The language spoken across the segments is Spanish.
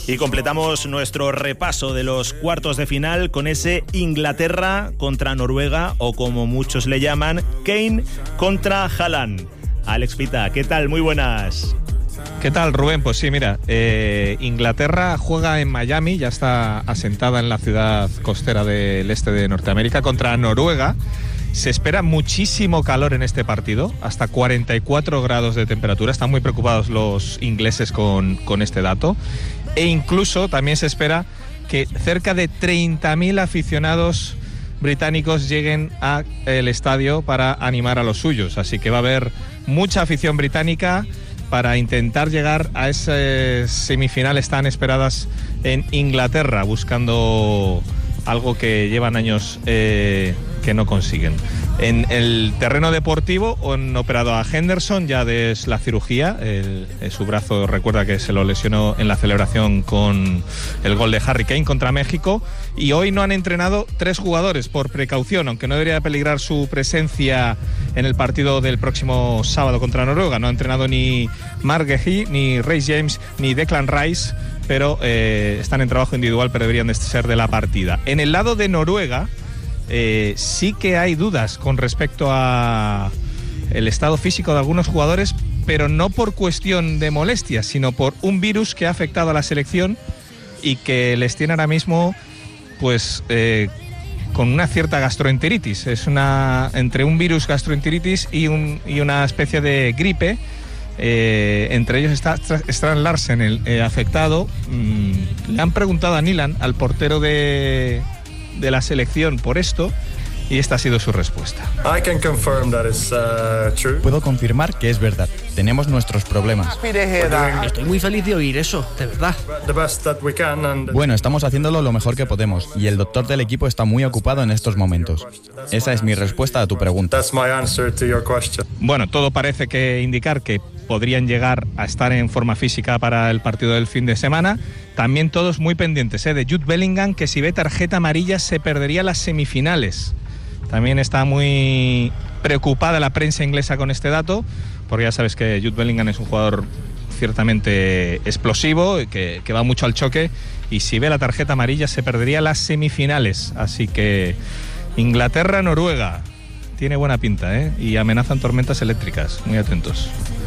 Y completamos nuestro repaso de los cuartos de final con ese Inglaterra contra Noruega, o como muchos le llaman, Kane contra Haaland. Alex Pita, ¿qué tal? Muy buenas. ¿Qué tal, Rubén? Pues sí, mira, Inglaterra juega en Miami, ya está asentada en la ciudad costera del este de Norteamérica, contra Noruega. Se espera muchísimo calor en este partido, hasta 44 grados de temperatura. Están muy preocupados los ingleses con este dato. E incluso también se espera que cerca de 30.000 aficionados británicos lleguen al estadio para animar a los suyos. Así que va a haber mucha afición británica para intentar llegar a esas semifinales tan esperadas en Inglaterra, buscando algo que llevan años que no consiguen. En el terreno deportivo han operado a Henderson ya de la cirugía. Su brazo, recuerda que se lo lesionó en la celebración con el gol de Harry Kane contra México. Y hoy no han entrenado 3 jugadores por precaución, aunque no debería peligrar su presencia en el partido del próximo sábado contra Noruega. No ha entrenado ni Mark Guehi, ni Reece James, ni Declan Rice, pero están en trabajo individual, pero deberían de ser de la partida. En el lado de Noruega sí que hay dudas con respecto a el estado físico de algunos jugadores, pero no por cuestión de molestias, sino por un virus que ha afectado a la selección y que les tiene ahora mismo pues con una cierta gastroenteritis. Es entre un virus gastroenteritis y una especie de gripe. Entre ellos está Strand Larsen, el afectado. Le han preguntado a Nyland, al portero de la selección, por esto, y esta ha sido su respuesta. Puedo confirmar que es verdad. Tenemos nuestros problemas. Estoy muy feliz de oír eso, de verdad. Bueno, estamos haciéndolo lo mejor que podemos, y el doctor del equipo está muy ocupado en estos momentos. Esa es mi respuesta a tu pregunta. Bueno, todo parece que indicar que podrían llegar a estar en forma física para el partido del fin de semana. También todos muy pendientes de Jude Bellingham, que si ve tarjeta amarilla se perdería las semifinales. También está muy preocupada la prensa inglesa con este dato, porque ya sabes que Jude Bellingham es un jugador ciertamente explosivo, que va mucho al choque, y si ve la tarjeta amarilla se perdería las semifinales. Así que Inglaterra-Noruega tiene buena pinta, y amenazan tormentas eléctricas. Muy atentos.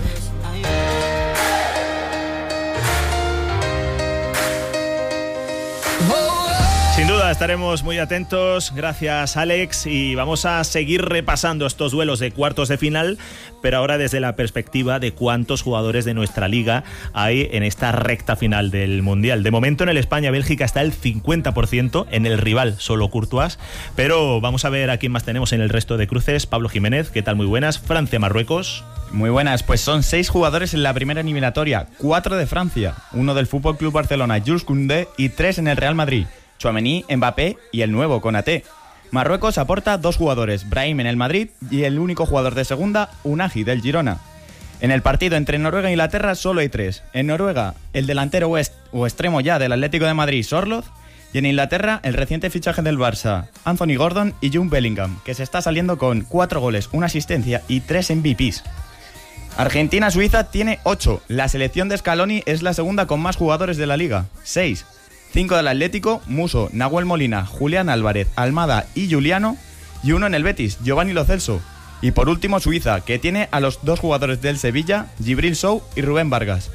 Sin duda estaremos muy atentos, gracias Alex, y vamos a seguir repasando estos duelos de cuartos de final, pero ahora desde la perspectiva de cuántos jugadores de nuestra liga hay en esta recta final del Mundial. De momento en el España-Bélgica está el 50%, en el rival solo Courtois, pero vamos a ver a quién más tenemos en el resto de cruces. Pablo Jiménez, ¿qué tal? Muy buenas. Francia-Marruecos. Muy buenas, pues son 6 jugadores en la primera eliminatoria, 4 de Francia, 1 del FC Barcelona, Jules Koundé, y 3 en el Real Madrid, Tchouaméni, Mbappé y el nuevo Konaté. Marruecos aporta 2 jugadores, Brahim en el Madrid y el único jugador de segunda, Unai del Girona. En el partido entre Noruega e Inglaterra solo hay 3. En Noruega, el delantero o extremo ya del Atlético de Madrid, Sorloth, y en Inglaterra, el reciente fichaje del Barça, Anthony Gordon y Jude Bellingham, que se está saliendo con 4 goles, 1 asistencia y 3 MVPs. Argentina-Suiza tiene 8. La selección de Scaloni es la segunda con más jugadores de la liga, 6. 5 del Atlético, Muso, Nahuel Molina, Julián Álvarez, Almada y Juliano, y 1 en el Betis, Giovanni Lo Celso. Y por último Suiza, que tiene a los 2 jugadores del Sevilla, Djibril Sow y Rubén Vargas.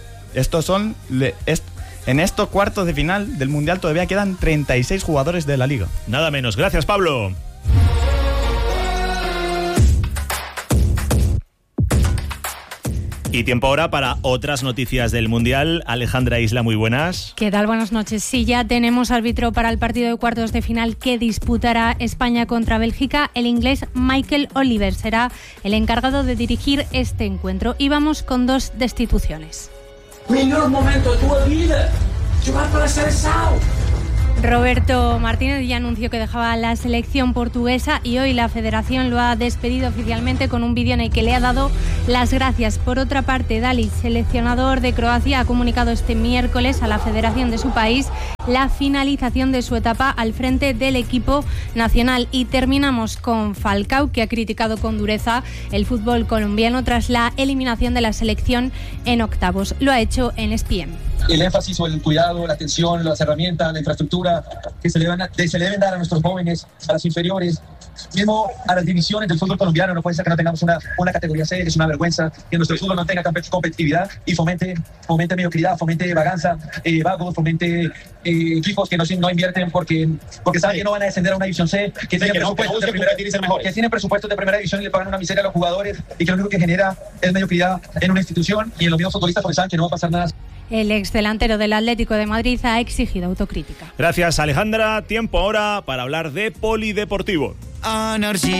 En estos cuartos de final del Mundial todavía quedan 36 jugadores de la liga. Nada menos. Gracias, Pablo. Y tiempo ahora para otras noticias del Mundial. Alejandra Isla, muy buenas. ¿Qué tal? Buenas noches. Sí, ya tenemos árbitro para el partido de cuartos de final que disputará España contra Bélgica. El inglés Michael Oliver será el encargado de dirigir este encuentro. Y vamos con 2 destituciones. Melhor momento de tu vida. Jugar para la selección. Roberto Martínez ya anunció que dejaba la selección portuguesa y hoy la federación lo ha despedido oficialmente con un vídeo en el que le ha dado las gracias. Por otra parte, Dalic, seleccionador de Croacia, ha comunicado este miércoles a la federación de su país la finalización de su etapa al frente del equipo nacional. Y terminamos con Falcao, que ha criticado con dureza el fútbol colombiano tras la eliminación de la selección en octavos. Lo ha hecho en ESPN. el énfasis o el cuidado, la atención, las herramientas, la infraestructura que se le deben dar a nuestros jóvenes, a las inferiores, mismo a las divisiones del fútbol colombiano. No puede ser que no tengamos una categoría C, es una vergüenza que nuestro fútbol no tenga competitividad y fomente mediocridad, fomente vagos, fomente equipos que no invierten porque saben que no van a descender a una división C, que tienen presupuestos de primera división y le pagan una miseria a los jugadores, y que lo único que genera es mediocridad en una institución y en los mismos futbolistas, porque saben que no va a pasar nada. El exdelantero del Atlético de Madrid ha exigido autocrítica. Gracias, Alejandra. Tiempo ahora para hablar de polideportivo.